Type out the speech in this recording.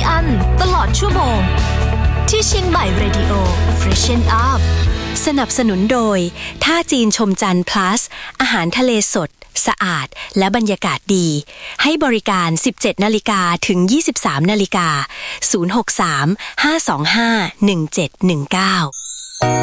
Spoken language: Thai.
อันตลอดชั่วโมงที่เชียงใหม่ Radio Freshen Up สนับสนุนโดยท่าจีนชมจันทร์ plus อาหารทะเลสดสะอาดและบรรยากาศดีให้บริการ 17:00 นถึง 23:00 น063 525 1719